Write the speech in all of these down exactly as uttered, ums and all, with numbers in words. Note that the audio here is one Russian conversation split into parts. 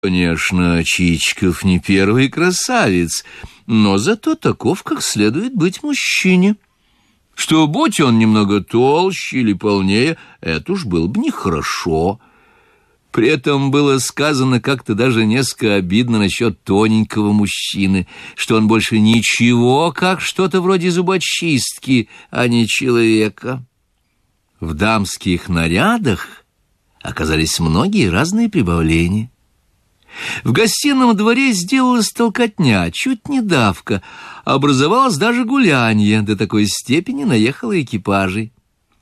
Конечно, Чичиков не первый красавец, но зато таков, как следует быть мужчине. Что, будь он немного толще или полнее, это уж было бы нехорошо. При этом было сказано как-то даже несколько обидно насчет тоненького мужчины, что он больше ничего, как что-то вроде зубочистки, а не человека. В дамских нарядах оказались многие разные прибавления. В гостином дворе сделалась толкотня, чуть не давка, образовалось даже гулянье, до такой степени наехало экипажей.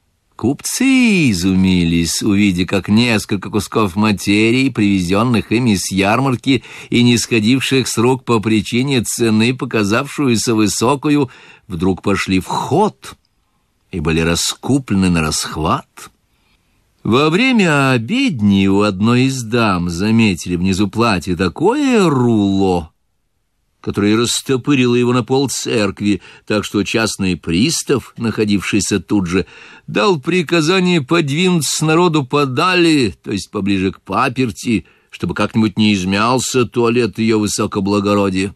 Купцы изумились, увидя, как несколько кусков материи, привезенных ими с ярмарки и не сходивших с рук по причине цены, показавшуюся высокую, вдруг пошли в ход и были раскуплены на расхват. Во время обедни у одной из дам заметили внизу платья такое руло, которое растопырило его на пол церкви, так что частный пристав, находившийся тут же, дал приказание подвинуться народу подали, то есть поближе к паперти, чтобы как-нибудь не измялся туалет ее высокоблагородия.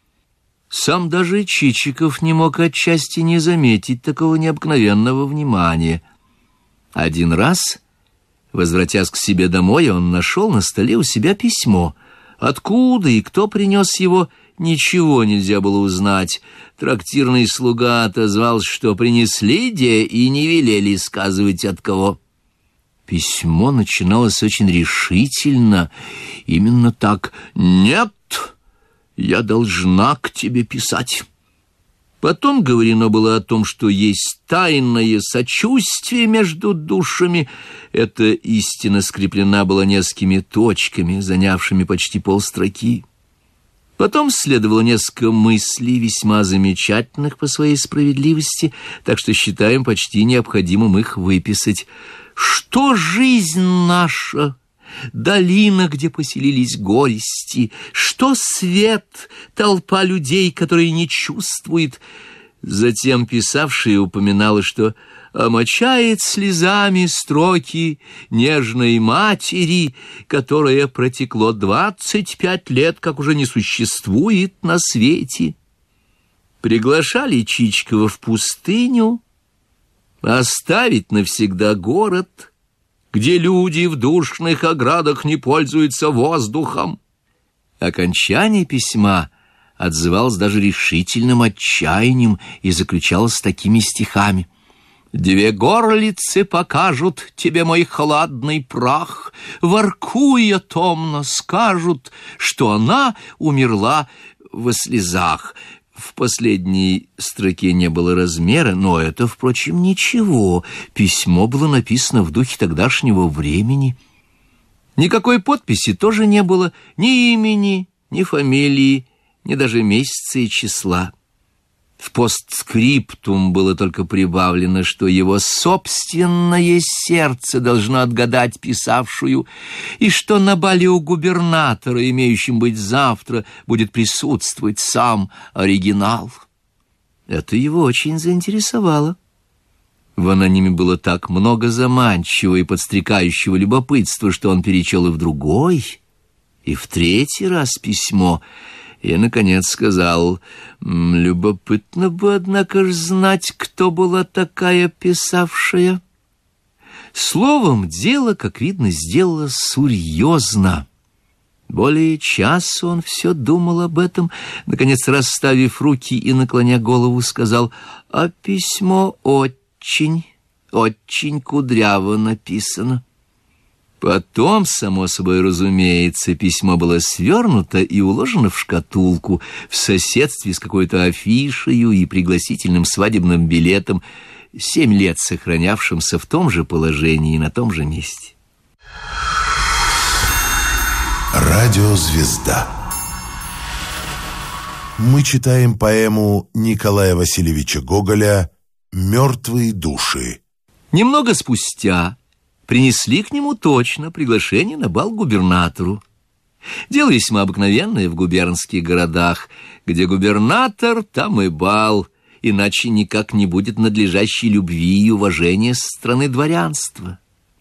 Сам даже Чичиков не мог отчасти не заметить такого необыкновенного внимания. Один раз, возвратясь к себе домой, он нашел на столе у себя письмо. Откуда и кто принес его, ничего нельзя было узнать. Трактирный слуга отозвался, что принесли де и не велели сказывать от кого. Письмо начиналось очень решительно, именно так: «Нет, я должна к тебе писать». Потом говорено было о том, что есть тайное сочувствие между душами. Эта истина скреплена была несколькими точками, занявшими почти полстроки. Потом следовало несколько мыслей, весьма замечательных по своей справедливости, так что считаем почти необходимым их выписать. «Что жизнь наша? Долина, где поселились горести, что свет, толпа людей, которые не чувствует». Затем писавшая упоминала, что омочает слезами строки нежной матери, которая протекло двадцать пять лет, как уже не существует на свете. Приглашали Чичикова в пустыню, оставить навсегда город, где люди в душных оградах не пользуются воздухом. Окончание письма отзывалось даже решительным отчаянием и заключалось такими стихами: «Две горлицы покажут тебе мой хладный прах, воркуя томно скажут, что она умерла во слезах». В последней строке не было размера, но это, впрочем, ничего. Письмо было написано в духе тогдашнего времени. Никакой подписи тоже не было, ни имени, ни фамилии, ни даже месяца и числа. В постскриптум было только прибавлено, что его собственное сердце должно отгадать писавшую, и что на бале у губернатора, имеющем быть завтра, будет присутствовать сам оригинал. Это его очень заинтересовало. В анониме было так много заманчивого и подстрекающего любопытства, что он перечел и в другой, и в третий раз письмо, и, наконец, сказал: «Любопытно бы, однако ж, знать, кто была такая писавшая». Словом, дело, как видно, сделалось серьезно. Более часа он все думал об этом. Наконец, расставив руки и наклоня голову, сказал: «А письмо очень, очень кудряво написано». Потом, само собой разумеется, письмо было свернуто и уложено в шкатулку в соседстве с какой-то афишею и пригласительным свадебным билетом, семь лет сохранявшимся в том же положении и на том же месте. Радиозвезда. Мы читаем поэму Николая Васильевича Гоголя «Мертвые души». Немного спустя принесли к нему точно приглашение на бал губернатору. Дело весьма обыкновенное в губернских городах. Где губернатор, там и бал, иначе никак не будет надлежащей любви и уважения со стороны дворянства.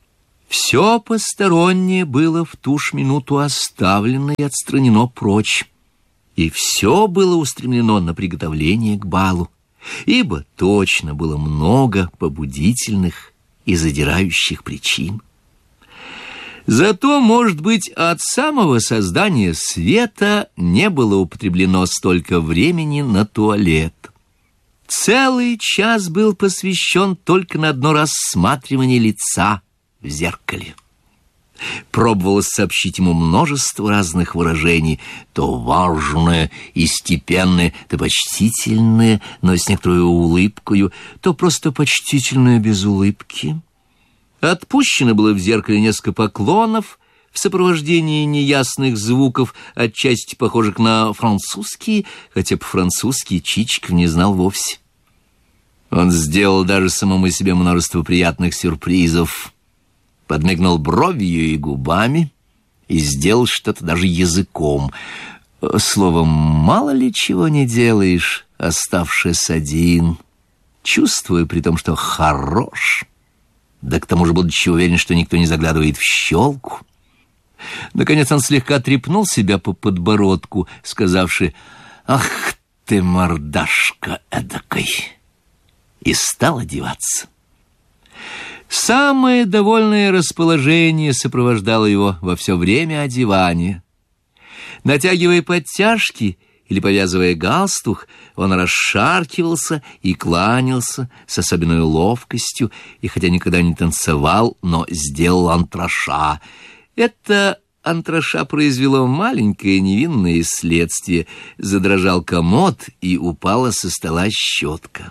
Все постороннее было в ту ж минуту оставлено и отстранено прочь, и все было устремлено на приготовление к балу, ибо точно было много побудительных и задирающих причин. Зато, может быть, от самого создания света не было употреблено столько времени на туалет. Целый час был посвящен только на одно рассматривание лица в зеркале. Пробовалось сообщить ему множество разных выражений, то важное и степенное, то почтительное, но с некоторой улыбкою, то просто почтительное без улыбки. Отпущено было в зеркале несколько поклонов в сопровождении неясных звуков, отчасти похожих на французские, хотя по-французски Чичиков не знал вовсе. Он сделал даже самому себе множество приятных сюрпризов, подмигнул бровью и губами и сделал что-то даже языком. Словом, мало ли чего не делаешь, оставшись один, чувствуя при том, что хорош, да к тому же будучи уверен, что никто не заглядывает в щелку. Наконец он слегка трепнул себя по подбородку, сказавши: «Ах ты, мордашка эдакой!» и стал одеваться. Самое довольное расположение сопровождало его во все время одевания. Натягивая подтяжки или повязывая галстук, он расшаркивался и кланялся с особенной ловкостью, и хотя никогда не танцевал, но сделал антраша. Это антраша произвело маленькое невинное следствие. Задрожал комод, и упала со стола щетка.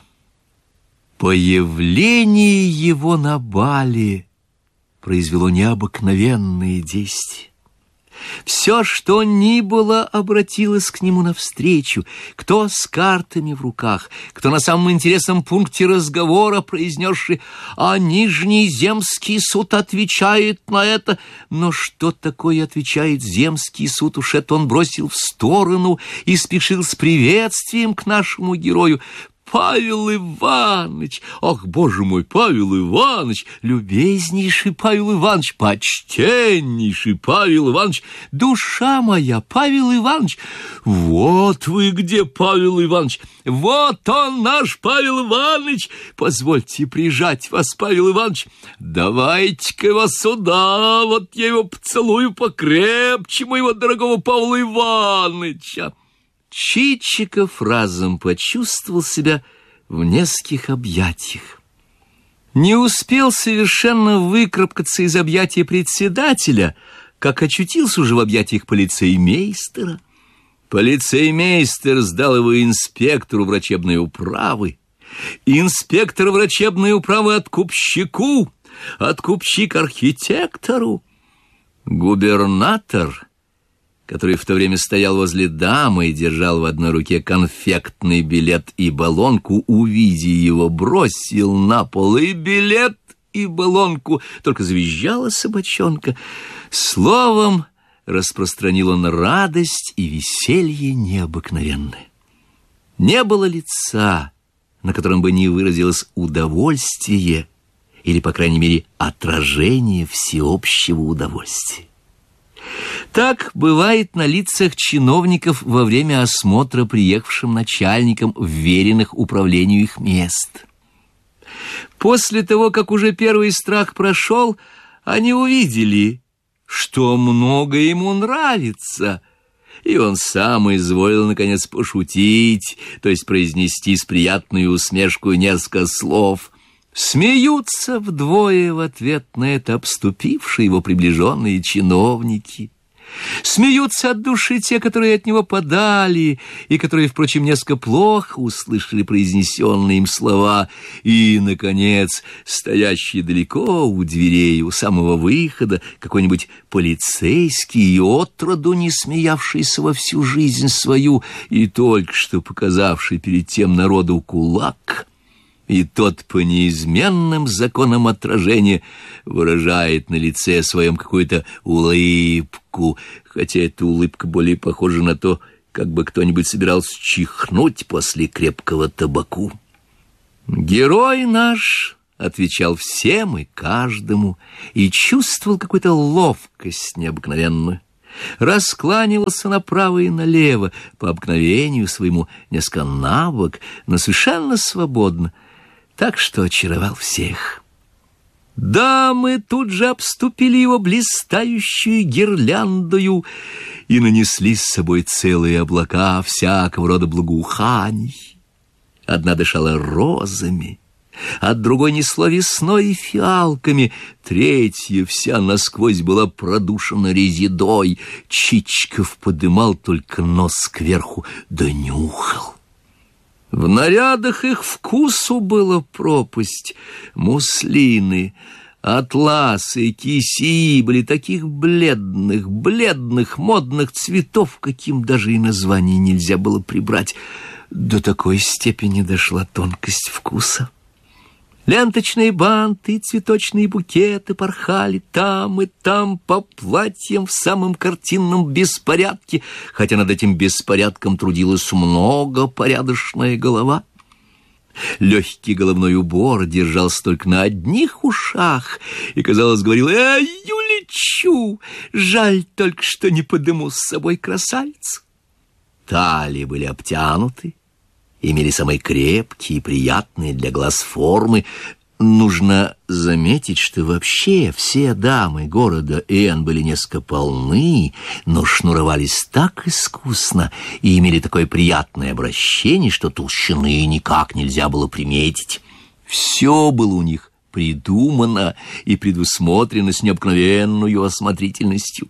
Появление его на бале произвело необыкновенные действия. Все, что ни было, обратилось к нему навстречу. Кто с картами в руках, кто на самом интересном пункте разговора, произнесший: «А Нижний земский суд отвечает на это». Но что такое отвечает земский суд, уж это он бросил в сторону и спешил с приветствием к нашему герою. «Павел Иванович! Ах, боже мой, Павел Иванович! Любезнейший Павел Иванович! Почтеннейший Павел Иванович! Душа моя, Павел Иванович! Вот вы где, Павел Иванович! Вот он, наш Павел Иванович! Позвольте прижать вас, Павел Иванович! Давайте-ка его сюда, вот я его поцелую покрепче, моего дорогого Павла Ивановича!» Чичиков разом почувствовал себя в нескольких объятиях. Не успел совершенно выкарабкаться из объятия председателя, как очутился уже в объятиях полицеймейстера. Полицеймейстер сдал его инспектору врачебной управы, инспектор врачебной управы откупщику, откупщик архитектору. Губернатор, который в то время стоял возле дамы и держал в одной руке конфектный билет и баллонку, увидя его, бросил на пол и билет, и баллонку, только завизжала собачонка. Словом, распространил он радость и веселье необыкновенное. Не было лица, на котором бы не выразилось удовольствие или, по крайней мере, отражение всеобщего удовольствия. Так бывает на лицах чиновников во время осмотра приехавшим начальникам вверенных управлению их мест. После того, как уже первый страх прошел, они увидели, что много ему нравится, и он сам изволил, наконец, пошутить, то есть произнести с приятной усмешкой несколько слов. Смеются вдвое в ответ на это обступившие его приближенные чиновники. Смеются от души те, которые от него подали, и которые, впрочем, несколько плохо услышали произнесенные им слова. И, наконец, стоящий далеко у дверей, у самого выхода, какой-нибудь полицейский, отроду не смеявшийся во всю жизнь свою, и только что показавший перед тем народу кулак, и тот по неизменным законам отражения выражает на лице своем какую-то улыбку, хотя эта улыбка более похожа на то, как бы кто-нибудь собирался чихнуть после крепкого табаку. Герой наш отвечал всем и каждому и чувствовал какую-то ловкость необыкновенную. Раскланивался направо и налево, по обыкновению своему несколько набок, но совершенно свободно, так что очаровал всех. Дамы тут же обступили его блистающую гирляндою и нанесли с собой целые облака всякого рода благоуханий. Одна дышала розами, от другой несло весной и фиалками, третья вся насквозь была продушена резидой. Чичиков подымал только нос кверху, да нюхал. В нарядах их вкусу была пропасть. Муслины, атласы, кисеи были таких бледных, бледных, модных цветов, каким даже и название нельзя было прибрать. До такой степени дошла тонкость вкуса. Ленточные банты и цветочные букеты порхали там и там по платьям в самом картинном беспорядке, хотя над этим беспорядком трудилась многопорядочная голова. Легкий головной убор держался только на одних ушах и, казалось, говорил: «Эй, улечу! Жаль только, что не подыму с собой красавицу». Талии были обтянуты, имели самые крепкие и приятные для глаз формы. Нужно заметить, что вообще все дамы города Н были несколько полны, но шнуровались так искусно и имели такое приятное обращение, что толщины никак нельзя было приметить. Все было у них придумано и предусмотрено с необыкновенной осмотрительностью.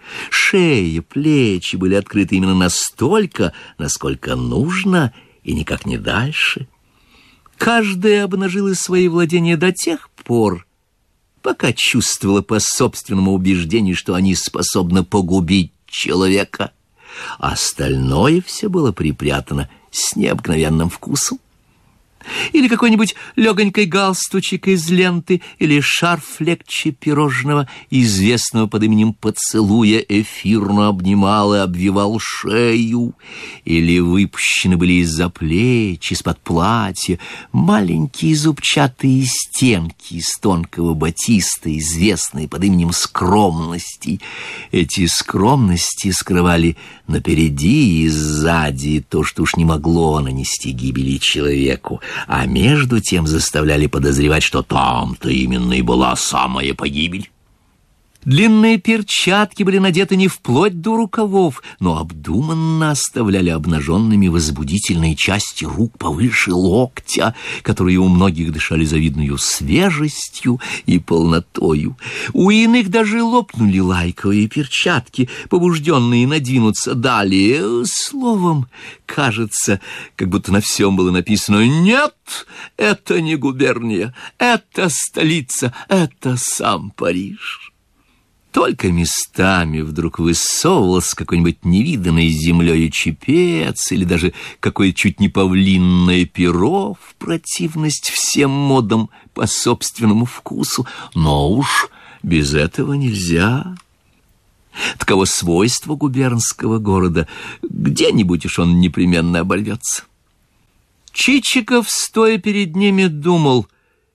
Шея, плечи были открыты именно настолько, насколько нужно, и никак не дальше. Каждая обнажила свои владения до тех пор, пока чувствовала по собственному убеждению, что они способны погубить человека. Остальное все было припрятано с необыкновенным вкусом. Или какой-нибудь легонький галстучек из ленты, или шарф легче пирожного, известного под именем поцелуя, эфирно обнимал и обвивал шею, или выпущены были из-за плеч, из-под платья, маленькие зубчатые стенки из тонкого батиста, известные под именем скромности. Эти скромности скрывали напереди и сзади то, что уж не могло нанести гибели человеку, а между тем заставляли подозревать, что там-то именно и была самая погибель. Длинные перчатки были надеты не вплоть до рукавов, но обдуманно оставляли обнаженными возбудительные части рук повыше локтя, которые у многих дышали завидную свежестью и полнотою. У иных даже лопнули лайковые перчатки, побужденные надвинуться далее. Словом, кажется, как будто на всем было написано: «Нет, это не губерния, это столица, это сам Париж». Только местами вдруг высовывался какой-нибудь невиданный землею чепец или даже какое-то чуть не павлинное перо в противность всем модам по собственному вкусу. Но уж без этого нельзя. Таково свойство губернского города. Где-нибудь уж он непременно оборвется. Чичиков, стоя перед ними, думал: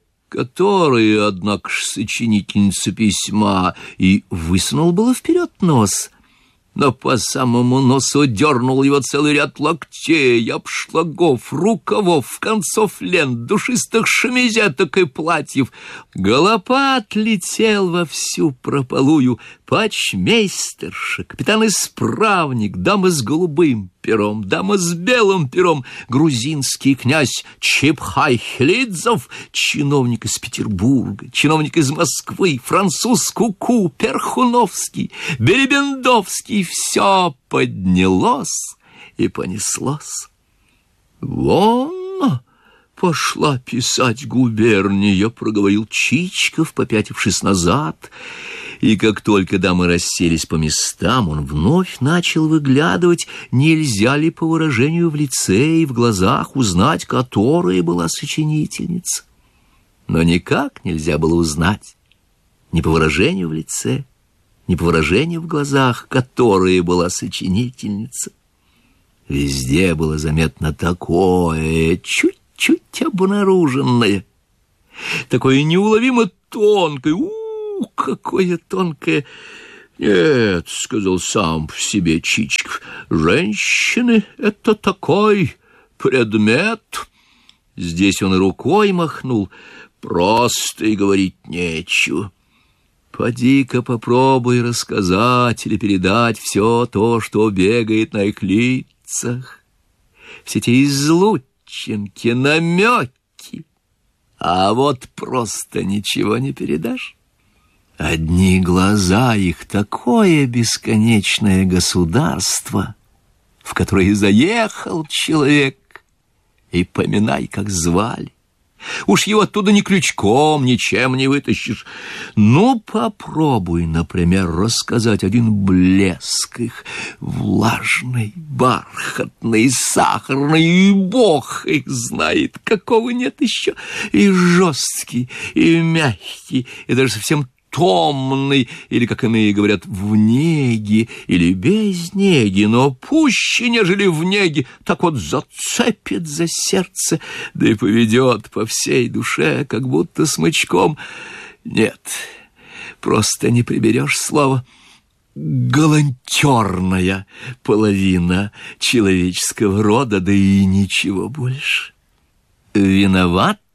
которые, однако ж, сочинительница письма, и высунул было вперед нос, но по самому носу дернул его целый ряд локтей, обшлагов, рукавов, концов лент, душистых шемизеток и платьев. Голопат летел во всю прополую, почмейстерша, капитан-исправник, дама с голубым пером, дама с белым пером, грузинский князь Чепхай-Хлидзов, чиновник из Петербурга, чиновник из Москвы, француз Куку, Перхуновский, Беребендовский. Все поднялось и понеслось. «Вон пошла писать губерния», — проговорил Чичиков, попятившись назад. И как только дамы расселись по местам, он вновь начал выглядывать, нельзя ли по выражению в лице и в глазах узнать, которая была сочинительница. Но никак нельзя было узнать ни по выражению в лице, ни по выражению в глазах, которая была сочинительница. Везде было заметно такое, чуть-чуть обнаруженное, такое неуловимо тонкое, у, какое тонкое. Нет, сказал сам в себе Чичиков, женщины — это такой предмет. Здесь он и рукой махнул, просто и говорить нечего. Поди-ка попробуй рассказать или передать все то, что бегает на их лицах. Все эти излучинки, намеки. А вот просто ничего не передашь. Одни глаза их — такое бесконечное государство, в которое заехал человек, и поминай, как звали. Уж его оттуда ни крючком, ничем не вытащишь. Ну, попробуй, например, рассказать один блеск их, влажный, бархатный, сахарный, и бог их знает, какого нет еще, и жесткий, и мягкий, и даже совсем томный, или, как иные говорят, в неге, или без неги, но пуще, нежели в неге, так вот зацепит за сердце, да и поведет по всей душе, как будто смычком. Нет, просто не приберешь слова. Галантерная половина человеческого рода, да и ничего больше. Виноват